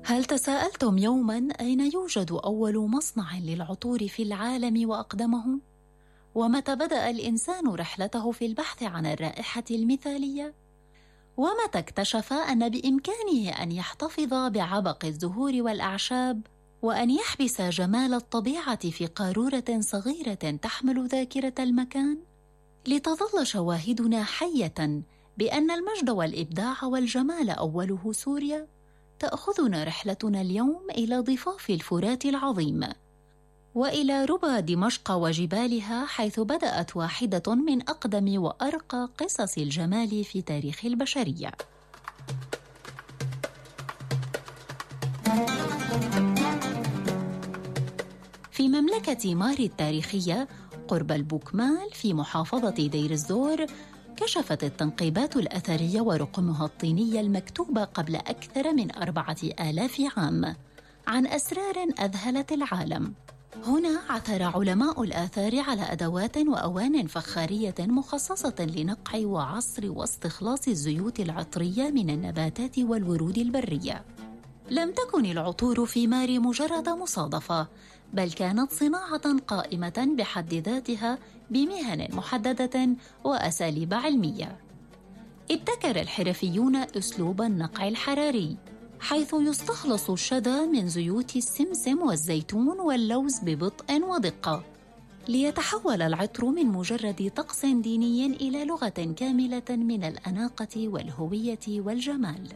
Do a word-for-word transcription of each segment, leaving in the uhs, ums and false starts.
هل تساءلتم يوماً أين يوجد أول مصنع للعطور في العالم وأقدمه؟ ومتى بدأ الإنسان رحلته في البحث عن الرائحة المثالية؟ ومتى اكتشف أن بإمكانه أن يحتفظ بعبق الزهور والأعشاب وأن يحبس جمال الطبيعة في قارورة صغيرة تحمل ذاكرة المكان؟ لتظل شواهدنا حية بأن المجد والإبداع والجمال أوله سوريا، تأخذنا رحلتنا اليوم إلى ضفاف الفرات العظيم وإلى ربى دمشق وجبالها، حيث بدأت واحدة من أقدم وأرقى قصص الجمال في تاريخ البشرية. في مملكة ماري التاريخية قرب البوكمال في محافظة دير الزور، كشفت التنقيبات الأثرية ورقمها الطينية المكتوبة قبل أكثر من أربعة آلاف عام عن أسرار أذهلت العالم. هنا عثر علماء الآثار على أدوات وأوان فخارية مخصصة لنقع وعصر واستخلاص الزيوت العطرية من النباتات والورود البرية. لم تكن العطور في ماري مجرد مصادفة، بل كانت صناعة قائمة بحد ذاتها بمهن محددة وأساليب علمية. ابتكر الحرفيون أسلوب النقع الحراري، حيث يستخلص الشذا من زيوت السمسم والزيتون واللوز ببطء ودقة، ليتحول العطر من مجرد طقس ديني إلى لغة كاملة من الأناقة والهوية والجمال.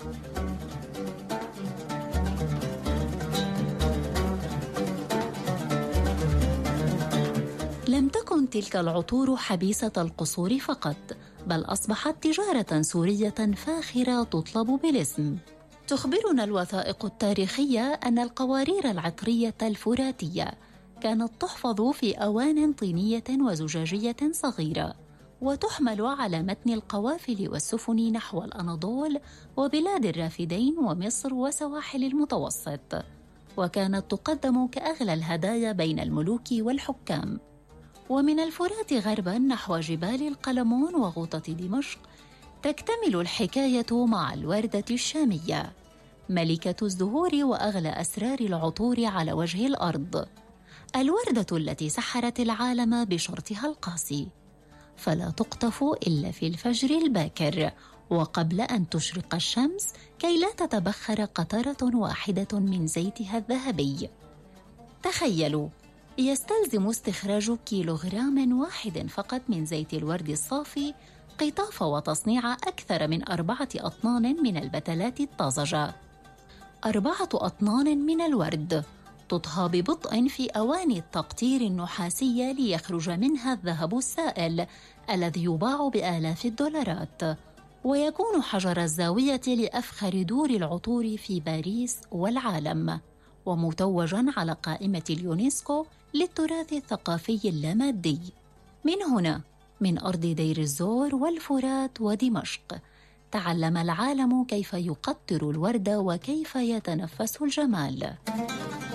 لم تكن تلك العطور حبيسة القصور فقط، بل أصبحت تجارة سورية فاخرة تطلب بالاسم. تخبرنا الوثائق التاريخية أن القوارير العطرية الفراتية كانت تحفظ في أوان طينية وزجاجية صغيرة، وتحمل على متن القوافل والسفن نحو الأناضول وبلاد الرافدين ومصر وسواحل المتوسط، وكانت تقدم كأغلى الهدايا بين الملوك والحكام. ومن الفرات غرباً نحو جبال القلمون وغوطة دمشق تكتمل الحكاية مع الوردة الشامية، ملكة الزهور وأغلى أسرار العطور على وجه الأرض، الوردة التي سحرت العالم بشرطها القاسي، فلا تقطف إلا في الفجر الباكر وقبل أن تشرق الشمس، كي لا تتبخر قطرة واحدة من زيتها الذهبي. تخيلوا، يستلزم استخراج كيلوغرام واحد فقط من زيت الورد الصافي قطاف وتصنيع أكثر من أربعة أطنان من البتلات الطازجة. أربعة أطنان من الورد تطهى ببطء في أواني التقطير النحاسية ليخرج منها الذهب السائل الذي يباع بآلاف الدولارات، ويكون حجر الزاوية لأفخر دور العطور في باريس والعالم، ومتوجاً على قائمة اليونسكو للتراث الثقافي اللامادي. من هنا، من أرض دير الزور والفرات ودمشق، تعلم العالم كيف يقطر الورد وكيف يتنفس الجمال.